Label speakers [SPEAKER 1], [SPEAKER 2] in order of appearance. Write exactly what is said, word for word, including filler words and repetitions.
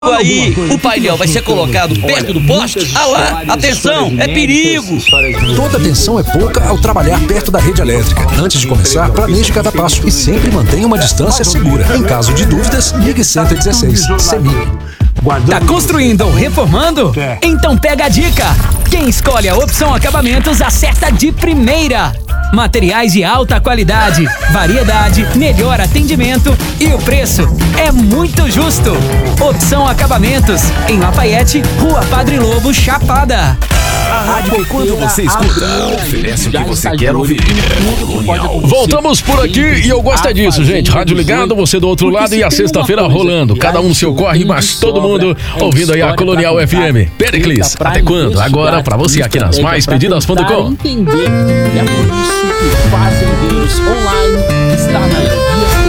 [SPEAKER 1] Aí, o painel vai ser colocado perto do poste? Ah lá, atenção, é perigo!
[SPEAKER 2] Toda atenção é pouca ao trabalhar perto da rede elétrica. Antes de começar, planeje cada passo e sempre mantenha uma distância segura. Em caso de dúvidas, ligue cento e dezesseis, CEMIG.
[SPEAKER 3] Tá construindo ou reformando? Então pega a dica! Quem escolhe a Opção Acabamentos acerta de primeira! Materiais de alta qualidade, variedade, melhor atendimento e o preço é muito justo. Opção Acabamentos, em Lafayette, Rua Padre Lobo, Chapada.
[SPEAKER 4] A rádio quando você escuta, oferece o que você quer ouvir.
[SPEAKER 5] Voltamos por aqui e eu gosto é disso, gente. Rádio ligado, você do outro lado e a sexta-feira rolando. Cada um no seu corre, mas todo mundo ouvindo aí a Colonial F M. Pericles, até quando? Agora pra você aqui nas mais pedidas ponto com.
[SPEAKER 6] Entender, e é por isso que o Fazendeiros Online está na Guia